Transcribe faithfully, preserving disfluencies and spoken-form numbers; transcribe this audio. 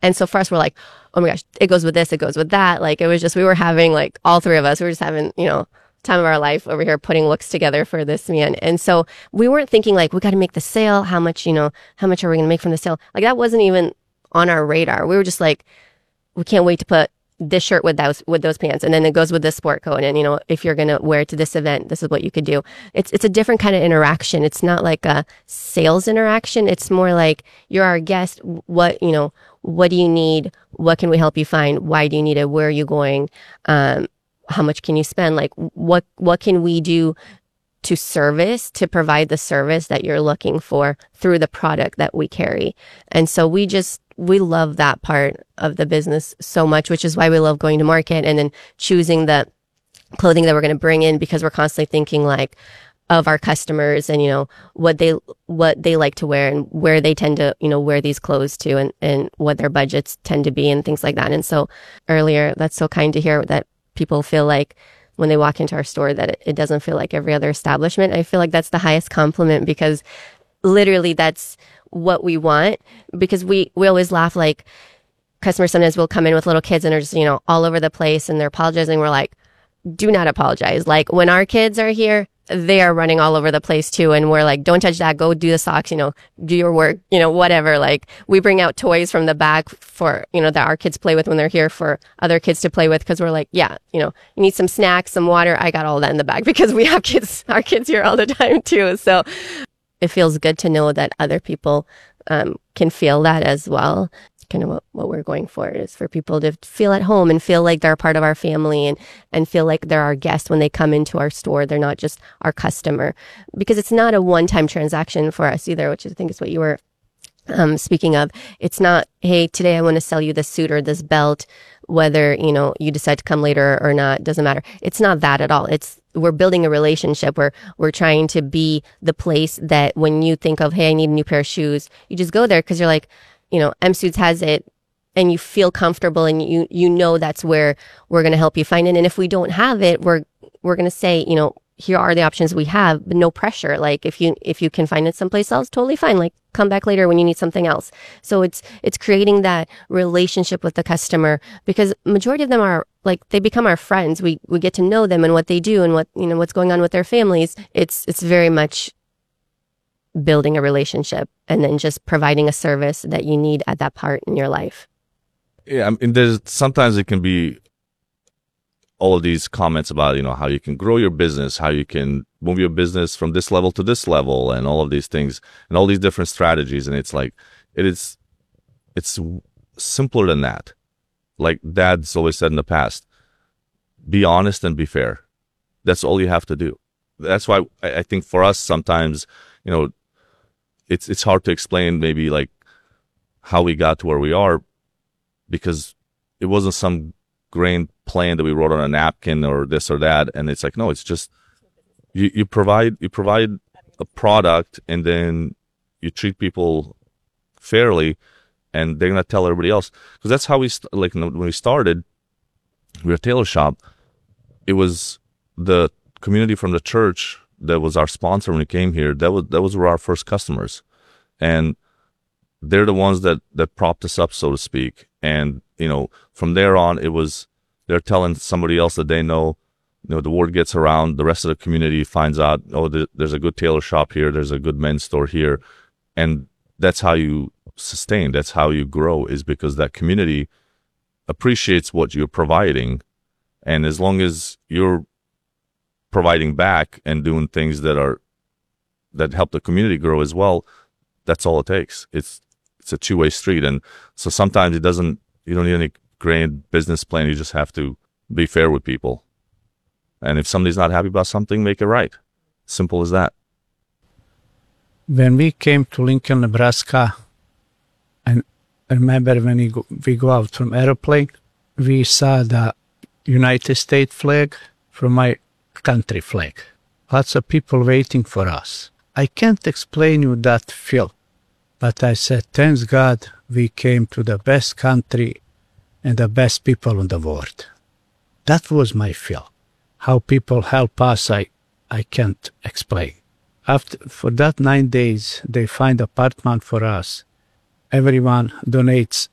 And so for us, we're like, oh my gosh, it goes with this, it goes with that. Like it was just, we were having like all three of us, we were just having, you know, time of our life over here putting looks together for this man. And so we weren't thinking like, we got to make the sale. How much, you know, how much are we going to make from the sale? Like that wasn't even on our radar. We were just like, we can't wait to put this shirt with those, with those pants. And then it goes with this sport coat. And, you know, if you're going to wear it to this event, this is what you could do. It's, it's a different kind of interaction. It's not like a sales interaction. It's more like you're our guest. What, you know, what do you need? What can we help you find? Why do you need it? Where are you going? Um, how much can you spend? Like what, what can we do to service, to provide the service that you're looking for through the product that we carry? And so we just, we love that part of the business so much, which is why we love going to market and then choosing the clothing that we're going to bring in, because we're constantly thinking like of our customers and, you know, what they, what they like to wear and where they tend to, you know, wear these clothes to, and, and what their budgets tend to be and things like that. And so earlier, that's so kind to hear that people feel like when they walk into our store that it, it doesn't feel like every other establishment. I feel like that's the highest compliment, because literally that's what we want. Because we, we always laugh, like customers sometimes will come in with little kids and are just, you know, all over the place and they're apologizing. We're like, do not apologize. Like when our kids are here, they are running all over the place too. And we're like, don't touch that. Go do the socks, you know, do your work, you know, whatever. Like we bring out toys from the back for, you know, that our kids play with when they're here for other kids to play with. Cause we're like, yeah, you know, you need some snacks, some water. I got all that in the back because we have kids, our kids here all the time too. So it feels good to know that other people um, can feel that as well. Kind of what, what we're going for is for people to feel at home and feel like they're a part of our family, and, and feel like they're our guest when they come into our store. They're not just our customer, because it's not a one-time transaction for us either, which I think is what you were um, speaking of. It's not, hey, today I want to sell you this suit or this belt, whether, you know, you decide to come later or not, doesn't matter. It's not that at all. It's, we're building a relationship where we're trying to be the place that when you think of, hey, I need a new pair of shoes, you just go there because you're like, you know, M Suits has it, and you feel comfortable, and you, you know, that's where we're going to help you find it. And if we don't have it, we're, we're going to say, you know, here are the options we have, but no pressure. Like if you, if you can find it someplace else, totally fine. Like come back later when you need something else. So it's, it's creating that relationship with the customer, because majority of them are like, they become our friends. We, we get to know them and what they do and what, you know, what's going on with their families. It's, it's very much building a relationship and then just providing a service that you need at that part in your life. Yeah, I mean, there's sometimes it can be all of these comments about, you know, how you can grow your business, how you can move your business from this level to this level, and all of these things and all these different strategies. And it's like, it is, it's simpler than that. Like Dad's always said in the past, be honest and be fair. That's all you have to do. That's why I think for us, sometimes, you know, it's, it's hard to explain maybe like how we got to where we are, because it wasn't some grand plan that we wrote on a napkin or this or that. And it's like, no, it's just, you, you provide, you provide a product, and then you treat people fairly, and they're going to tell everybody else. Because that's how we, st- like when we started, we were a tailor shop. It was the community from the church that was our sponsor when we came here. That was, that was our first customers. And they're the ones that, that propped us up, so to speak. And, you know, from there on, it was, they're telling somebody else that they know, you know, the word gets around, the rest of the community finds out, oh, th- there's a good tailor shop here, there's a good men's store here. And that's how you sustain, that's how you grow, is because that community appreciates what you're providing. And as long as you're providing back and doing things that are, that help the community grow as well, that's all it takes. It's, it's a two-way street. And so sometimes it doesn't, you don't need any grand business plan. You just have to be fair with people. And if somebody's not happy about something, make it right. Simple as that. When we came to Lincoln, Nebraska, and I remember when we go, we go out from airplane, we saw the United States flag from my country flag. Lots of people waiting for us. I can't explain you that feel, but I said, thanks God we came to the best country and the best people in the world. That was my feel. How people help us, I, I can't explain. After, for that nine days, they find apartment for us. Everyone donates